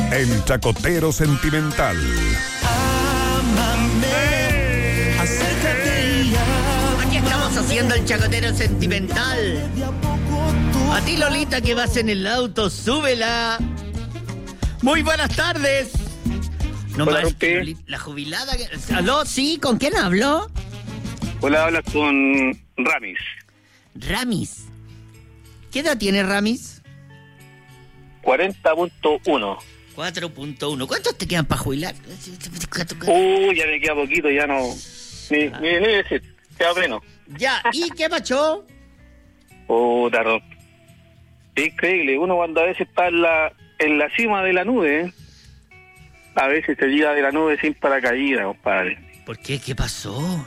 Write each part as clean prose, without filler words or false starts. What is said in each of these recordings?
El Chacotero Sentimental. Ámame, acércate ya. Aquí estamos haciendo el Chacotero Sentimental. A ti, Lolita, que vas en el auto, súbela. Muy buenas tardes. No Hola, más, Rupi. la jubilada. ¿Aló? ¿Sí? ¿Con quién hablo? Hola, hablas con Ramis. Ramis. ¿Qué edad tiene Ramis? 40.1. 4.1. ¿Cuántos te quedan para jubilar? Ya me queda poquito, ya no. Ni decir, queda menos. Ya, ¿y qué pasó? Puta, no. Es increíble, uno cuando a veces está en la cima de la nube, a veces se llega de la nube sin paracaídas, compadre. ¿Por qué? ¿Qué pasó?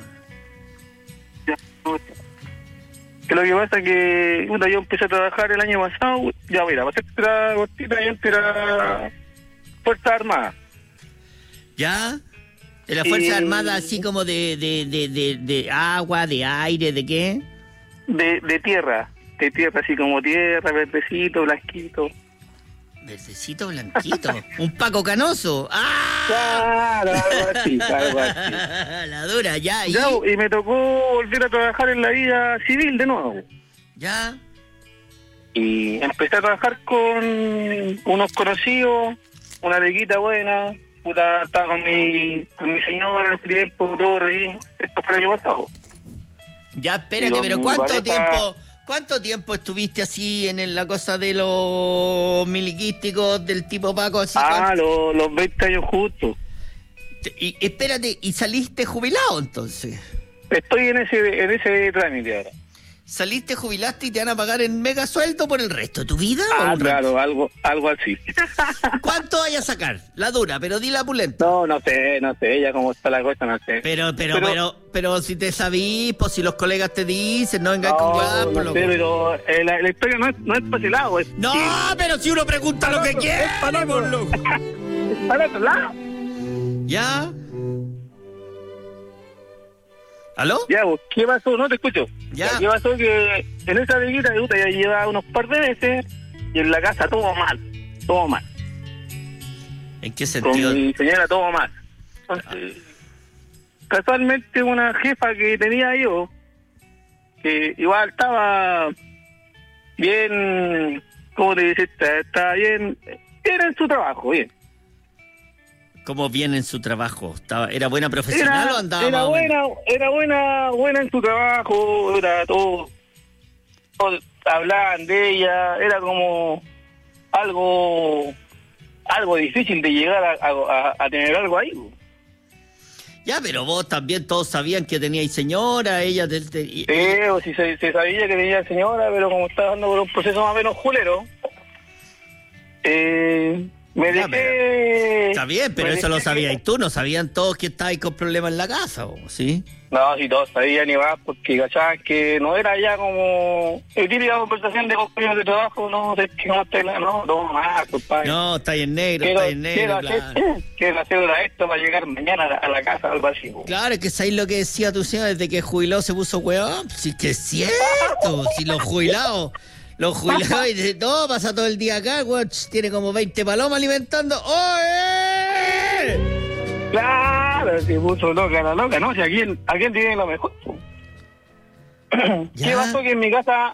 Que lo que pasa es que yo empecé a trabajar el año pasado, ya mira, para hacerte la cortita, yo entré a la Fuerzas Armadas. ¿Ya? ¿De la Fuerza Armada así como de agua, de aire, de qué? De tierra, así como tierra, verdecito, blanquito. Verdecito, blanquito. Un Paco Canoso. ¡Ah! Claro, algo así. La dura, ya. ¿Y? Y me tocó volver a trabajar en la vida civil de nuevo. ¿Ya? Y empecé a trabajar con unos conocidos, una leguita buena. Puta, estaba con mi señora en el tiempo, todo reí. Esto fue el año pasado. Ya, espérate, pero ¿cuánto tiempo estuviste así en la cosa de los miliquísticos del tipo Paco? Así, los 20 años justos. Y espérate, ¿y saliste jubilado entonces? Estoy en ese trámite ahora. ¿Saliste, jubilaste y te van a pagar en mega sueldo por el resto de tu vida? Claro, algo así. ¿Cuánto vayas a sacar? La dura, pero di la pulenta. No sé, ya cómo está la cosa, no sé. Pero si te sabís, pues si los colegas te dicen, no vengas con guapo, no loco. sé, pero la historia no es para ese lado. No, pero si uno pregunta lo que quiere, por loco. Es para otro lado. ¿Ya? ¿Aló? Ya, pues, ¿qué pasó? No te escucho. Ya. ¿Qué pasó? Que en esa veguita de Utah ya lleva unos par de veces y en la casa todo mal. ¿En qué sentido? Con mi señora todo mal. Entonces, casualmente una jefa que tenía yo, que igual estaba bien, ¿cómo te dices? Estaba bien en su trabajo, bien. ¿Cómo viene en su trabajo? ¿Era buena profesional o andaba Era más buena en su trabajo, era todo, hablaban de ella, era como algo difícil de llegar a tener algo ahí. Ya, pero vos también todos sabían que teníais señora, ella... Sí, se sabía que tenía señora, pero como estaba dando por un proceso más o menos culero, me dejé... Está bien, pero eso lo sabías tú, no sabían todos que estabais con problemas en la casa, ¿sí? No, sí, todos sabían y va, porque cachaban que no era ya como típica conversación de compañeros de trabajo, no más, compadre. No, estáis en negro, Quiero hacer esto para llegar mañana a la casa o algo así. Claro, es que sabéis lo que decía tu señora desde que jubiló se puso hueón. Sí, que es cierto, si los jubilados y de todo, pasa todo el día acá, weón, tiene como 20 palomas alimentando. ¡Oye! Claro, se puso loca, no, si aquí tiene lo mejor. ¿Qué pasó? Que en mi casa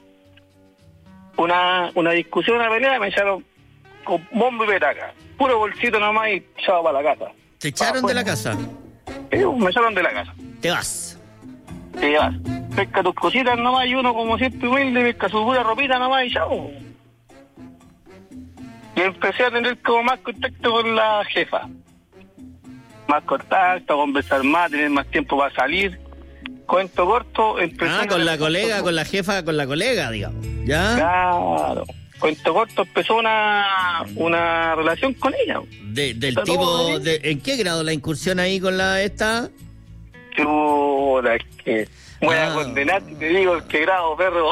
una discusión, una pelea, me echaron con bombo y petaca, puro bolsito nomás y chao para la casa. ¿Te echaron de la casa? Me echaron de la casa. Te vas. Pesca tus cositas nomás y uno como siempre humilde, pesca su pura ropita nomás y chao. Y empecé a tener como más contacto con la jefa. Más contacto, conversar más, tener más tiempo para salir. Cuento corto, empecé con la colega, con la jefa, con la colega, digamos. ¿Ya? Claro. Cuento corto, empezó una relación con ella. Del tipo, ¿en qué grado la incursión ahí con la esta? Chuta, es que voy a condenar, te digo, qué grado, perro.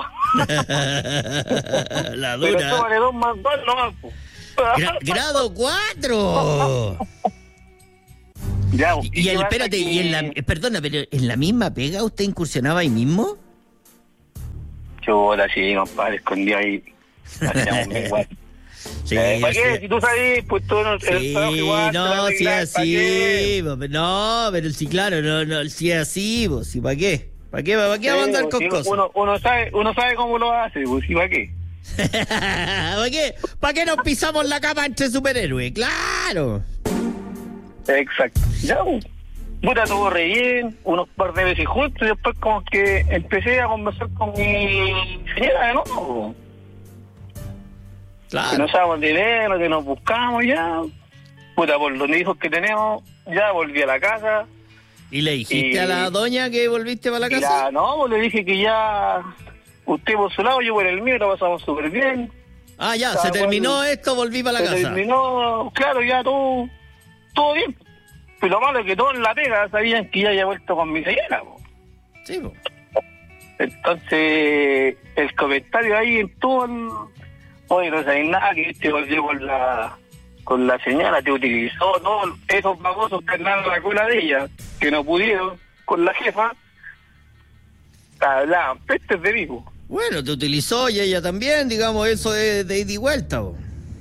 La dura. Pero tómale 2 más 2 nomás, po. Grado 4. Ya, y espérate, perdona, pero ¿en la misma pega usted incursionaba ahí mismo? Chuta, sí, compadre, escondido ahí. Sí, Sí, ¿Para sí. qué? Si tú sabes, pues tú no... Sí, no, si es así, no, pero sí, claro, no, si es así, pues, si para qué va a mandar con cosas. Uno sabe cómo lo hace, pues, ¿y para qué? ¿Para qué nos pisamos la cama entre superhéroes? Claro. Exacto. Ya, pues. Puta, todo re bien, unos par de veces juntos, y después como que empecé a conversar con mi señora de nuevo. Que Claro. no sabemos dinero, que nos buscamos ya. Puta, por los hijos que tenemos, ya volví a la casa. ¿Y le dijiste Y- a la doña que volviste para la Y casa? ya, no, pues le dije que ya usted por su lado, yo por el mío, lo pasamos súper bien. Ah, ya, Ya, se terminó bueno, esto, volví para la Se casa. terminó, claro, ya todo bien. Pero lo malo es que todos en la pega sabían que ya había vuelto con mi señora, po. Sí, po. Entonces, el comentario ahí en todo, oye, no sabes nada, que te volvió con la señora, te utilizó, todos esos babosos que andaban en la cola de ella, que no pudieron, con la jefa, hablaban pestes de vivo. Bueno, te utilizó y ella también, digamos, eso es de ida y vuelta, po.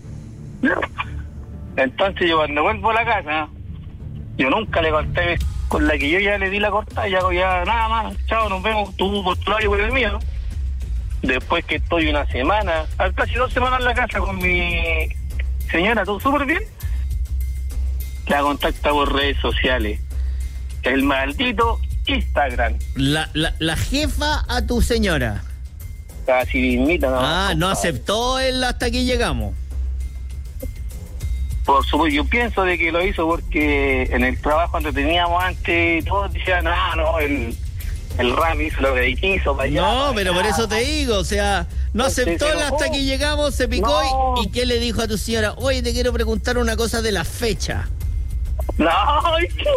Entonces yo cuando vuelvo a la casa, yo nunca le conté con la que yo ya le di la cortada, ya nada más, chao, nos vemos, tú por tu lado y por el mío. Después que estoy una semana, casi 2 semanas en la casa con mi señora, todo súper bien, la contacta por redes sociales, el maldito Instagram, La jefa a tu señora. casi mismita, ¿no? Ah, no aceptó él hasta aquí llegamos. Por supuesto, yo pienso de que lo hizo porque en el trabajo donde teníamos antes, todos decían, no, el Ram hizo lo que hizo para allá. No, para pero allá. por eso te digo, o sea, no Entonces, aceptó él se enojó. hasta aquí llegamos, se picó No. y ¿qué le dijo a tu señora? Oye, te quiero preguntar una cosa de la fecha. No,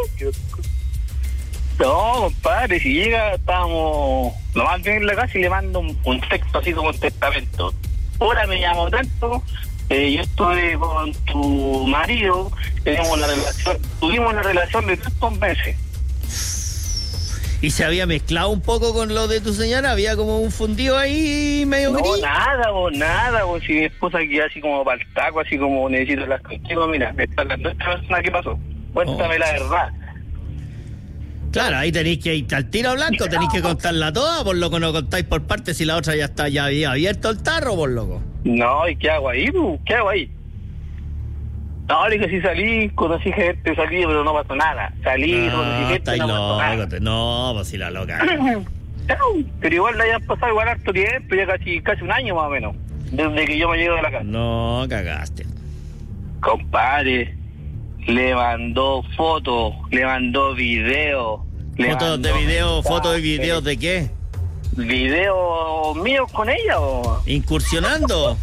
no, compadre, si llega, estamos nomás bien en la casa y le mando un texto así como un testamento. Ahora me llamo tanto, yo estuve con tu marido, tuvimos una relación de 3 meses. ¿Y se había mezclado un poco con lo de tu señora? ¿Había como un fundido ahí medio No, gris? nada, vos, si mi esposa queda así como para el taco, así como necesito hablar contigo, mira, me está hablando esta persona, ¿qué pasó? Cuéntame la verdad. Claro, ahí tenéis que ir al tiro blanco, tenéis que contarla toda, por lo que no contáis por partes si la otra ya había abierto el tarro, por loco. No, ¿y qué hago ahí, pu? ¿Qué hago ahí? No, le dije, si salí, conocí gente, salí, pero no pasó nada. Salí, conocí No, gente, estáis no pasó nada. loco. No, pues si la loca. Pero igual le hayan pasado igual harto tiempo, ya casi un año más o menos, desde que yo me llego de la casa. No, cagaste. Compadre, le mandó fotos, le mandó videos. ¿Fotos de video, fotos y videos de qué? ¿Videos míos con ella o...? ¿Incursionando?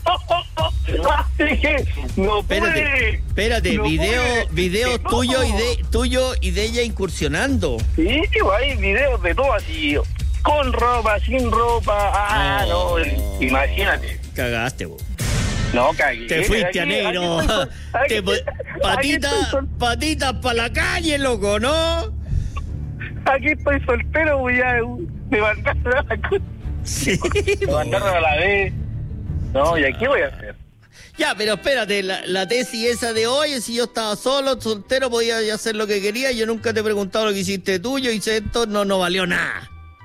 No Espérate, No puede. videos No. tuyo y de ella incursionando. Sí, hay videos de todo así, con ropa, sin ropa, No. imagínate. Cagaste, vos. No, cagué. Te fuiste a Aquí- negro. aquí estoy Patitas para la calle, loco, ¿no? Aquí estoy soltero, voy a me mandaron a la Sí, me po. mandaron a la vez. No, ¿y aquí voy a hacer? Ya, pero espérate, la tesis esa de oye, si yo estaba solo, soltero, podía hacer lo que quería, yo nunca te he preguntado lo que hiciste tuyo, hice esto, no valió nada.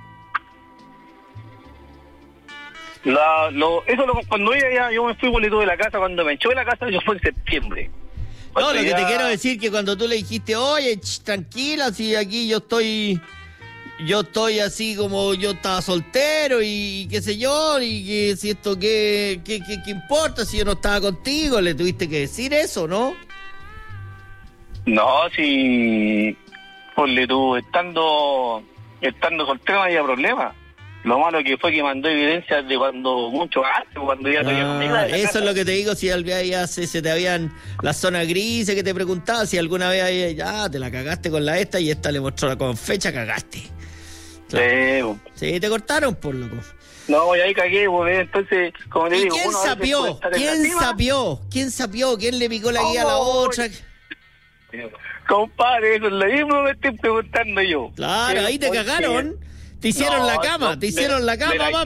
Cuando yo me fui boleto de la casa, cuando me echó de la casa, yo fue en septiembre. No, Cuando lo que ya- te quiero decir que cuando tú le dijiste, oye, tranquila, si aquí yo estoy así como yo estaba soltero y qué sé yo, y que si esto qué importa si yo no estaba contigo, le tuviste que decir eso, ¿no? No, si ponle tú, estando soltero no había problema. Lo malo que fue que mandó evidencias de mucho antes, cuando ya tenía conmigo. Eso es lo que te digo, si ya se te habían las zonas grises que te preguntaba, si alguna vez ya te la cagaste con la esta y esta le mostró con fecha, cagaste. Claro. Sí, te cortaron, por loco. No, y ahí cagué, pues, entonces, como te ¿Y digo, quién uno a veces sapió? puede estar en la ¿Quién cima. sapió? ¿Quién sapió? ¿Quién le picó la guía a la otra? Compadre, eso es lo mismo que me estoy preguntando yo. Claro, ahí te ¿Por qué? cagaron. Te hicieron No, la cama, no, te hicieron la cama, de la papá.